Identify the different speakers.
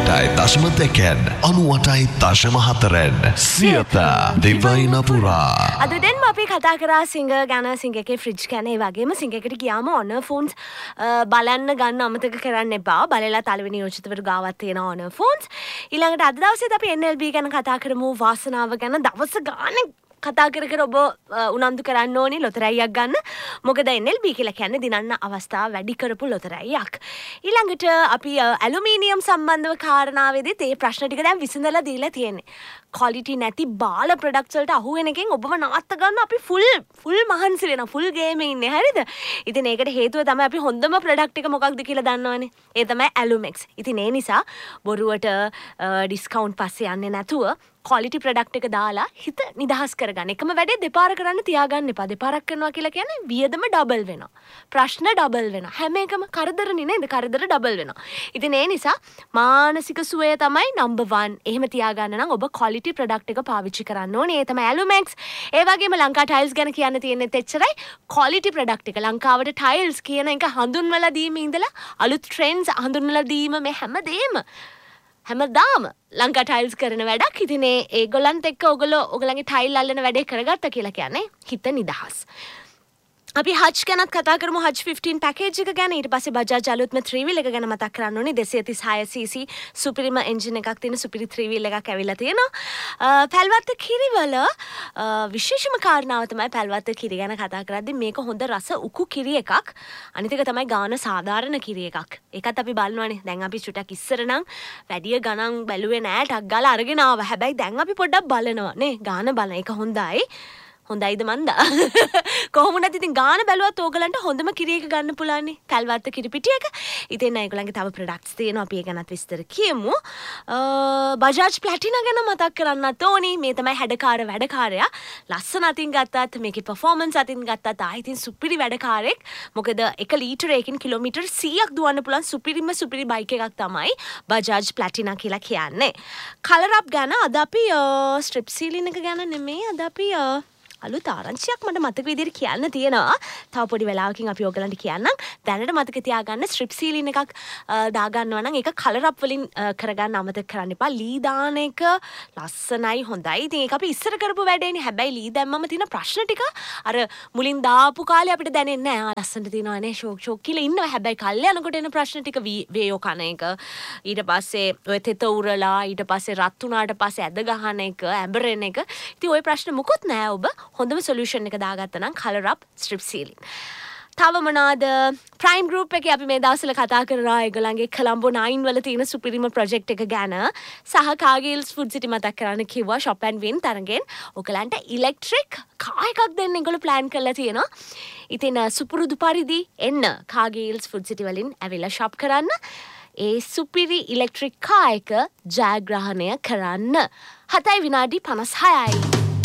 Speaker 1: 98.2 98.4 සියත දිවයින පුරා.
Speaker 2: අද දැන් අපි කතා කරා සිංගර් ගැන, සිංගර්ගේ ෆ්‍රිජ් ගැන. ඒ වගේම සිංගර්කට ගියාම ඕනර් ෆෝන්ස් බලන්න ගන්න අමතක කරන්න එපා. බලලා තලවෙනි යෝජිතවරු ගාවත් තියෙන ඕනර් ෆෝන්ස්. ඊළඟට අද දවසේත් අපි NLB ගැන කතා කරමු. වාසනාව ගැන දවස ගානේ කතා කර ඔබ උනන්දු කරන්න ඕනේ ලොතරැයියක් ගන්න. මොකද NLB කියලා කියන්නේ දිනන්න අවස්ථාව වැඩි කරපු ලොතරැයියක්. ඊළඟට අපි ඇලුමිනියම් සම්බන්ධව කාරණාවේදීත් මේ ප්‍රශ්න ටික දැන් විසඳලා දීලා තියෙන්නේ. ක්වොලිටි නැති බාල ප්‍රොඩක්ට්ස් වලට අහු වෙන එකෙන් ඔබව නවත්ත ගන්න අපි ෆුල් මහන්සි වෙනවා. ෆුල් ගේමේ ඉන්නේ. හරිද? ඉතින් ඒකට හේතුව තමයි අපි හොඳම ප්‍රොඩක්ට් එක මොකක්ද කියලා දන්නවනේ. ඒ තමයි ඇලුමෙක්ස්. ඉතින් ඒ නිසා බොරුවට ඩිස්කවුන්ට් පස්සේ යන්නේ නැතුව ක්වොලිටි ප්‍රොඩක්ට් එක දාලා හිත නිදහස් කරගන්න. එකම වැඩේ දෙපාර කරන්න තියාගන්න එපා. දෙපාරක් කරනවා කියලා කියන්නේ වියදම ඩබල් වෙනවා. ප්‍රශ්න ඩබල් වෙනවා. හැම එකම කරදරනේ නේද? කරදර ඩබල් වෙනවා. ඉතින් ඒ නිසා මානසික සුවය තමයි නම්බර් 1. එහෙම තියාගන්න නම් ඔබ ක්වොලිටි ප්‍රොඩක්ට් එක පාවිච්චි කරන්න ඕනේ. ඒ තමයි ඇලුමෙක්ස්. ඒ වගේම ලංකා ටයිල්ස් ගැන කියන්න තියෙන්නේ එච්චරයි. ක්වොලිටි ප්‍රොඩක්ට් එක ලංකාවට ටයිල්ස් කියන එක හඳුන්වලා දීමේ ඉඳලා අලුත් ට්‍රෙන්ඩ්ස් හඳුන්වලා දීම මේ හැමදාම ලංකා ටයිල්ස් කරන වැඩක්. ඉතින් ඒගොල්ලන්ට එක්ක ඔයගොල්ලන්ගේ ටයිල් අල්ලන වැඩේ කරගත්තා කියලා කියන්නේ හිත නිදහස්. අපි හච් ගැනත් කතා කරමු. හච් 15 පැකේජ් එක ගැන. ඊට පස්සේ බජාජ් අලුත්ම 3 wheel එක ගැන මතක් කරන්න ඕනේ. 236cc සුපිරිම එන්ජින් එකක් තියෙන සුපිරි 3 wheel එකක් ඇවිල්ලා තියෙනවා. පැල්වත්ත කිරිවල විශේෂම කාරණාව තමයි පැල්වත්ත කිරි ගැන කතා කරද්දී මේක හොඳ රස උකු කිරි එකක්. අනිත් එක තමයි ගාන සාධාරණ කිරි එකක්. ඒකත් අපි බලනවානේ. දැන් අපි චුටක් ඉස්සර නම් වැඩි ගණන් බැලුවේ නෑ. ටක් ගාලා අරගෙන ආවා. හැබැයි දැන් අපි පොඩ්ඩක් බලනවා නේ. ගාන බලන එක හොඳයි. හොඳයිද මන්දා කොහොමුණත් ඉතින් ගාන බැලුවත් ඕගලන්ට හොඳම කිරි එක ගන්න පුළුවන්නේ පැල්වත්ත කිරි පිටි එක. ඉතින් ඒගොල්ලන්ගේ තව ප්‍රොඩක්ට්ස් තියෙනවා. අපි ඒ ගැනත් විස්තර කියමු. බජාජ් ප්ලැටිනා ගැන මතක් කරන්නත් ඕනි. මේ තමයි හැඩකාර වැඩකාරයා. ලස්සන අතින් ගත්තත් මේකේ පර්ෆෝමන්ස් අතින් ගත්තත් ආයි ඉතින් සුපිරි වැඩකාරෙක්. මොකද 1 ලීටරයකින් කිලෝමීටර් 100ක් දුවන්න පුළුවන් සුපිරි බයික් එකක් තමයි බජාජ් ප්ලැටිනා කියලා කියන්නේ. කලර් අප් ගැන අද අපි ස්ට්‍රිප් සීලින් එක ගැන නෙමෙයි අද අපි අලුත් ආරංචියක් මට මතක විදිහට කියන්න තියෙනවා. තව පොඩි වෙලාවකින් අපි ඔයගලන්ට කියන්නම්. දැනට මතක තියාගන්න ස්ට්‍රිප් සීලින් එකක් දාගන්නවා නම් ඒක කලර් අප් වලින් කරගන්න අමතක කරන්න එපා. ලී දාන එක ලස්සනයි හොඳයි. ඉතින් ඒක අපි ඉස්සර කරපු වැඩේනේ. හැබැයි ලී දැම්මම තියෙන ප්‍රශ්න ටික අර මුලින් දාපු කාලේ අපිට දැනෙන්නේ නැහැ. ලස්සනට තියෙනවානේ ෂෝක් කියලා ඉන්නවා. හැබැයි කල් යනකොට එන ප්‍රශ්න ටික වේයෝ කන එක. ඊට පස්සේ ඔය තෙත උරලා ඊට පස්සේ රත් වුණාට පස්සේ ඇද ගහන එක, ඇඹරෙන එක. ඉතින් ওই ප්‍රශ්න මුකුත් නැහැ ඔබ. හොඳම සොලියුෂන් එක දාගත්තා නම් කලර් අප් ස්ට්‍රිප් සීලින්. තව මොනවාද? ප්‍රයිම් ගෲප් එකේ අපි මේ දවස්වල කතා කරනවා ඒගොල්ලන්ගේ කොළඹ 9 වල තියෙන සුපිරිම ප්‍රොජෙක්ට් එක ගැන. සහ කාගිල්ස් ෆුඩ් සිටි මතක් කරන්න කිව්වා ෂොප් ඇන්ඩ් වින් තරගෙන්. ඔයගලන්ට ඉලෙක්ට්‍රික් කාර් එකක් දෙන්න ඒගොල්ලෝ ප්ලෑන් කරලා තියෙනවා. ඉතින් සුපුරුදු පරිදි එන්න කාගිල්ස් ෆුඩ් සිටි වලින් ඇවිල්ලා ෂොප් කරන්න. ඒ සුපිරි ඉලෙක්ට්‍රික් කාර් එක ජයග්‍රහණය කරන්න. 7 විනාඩි 56යි.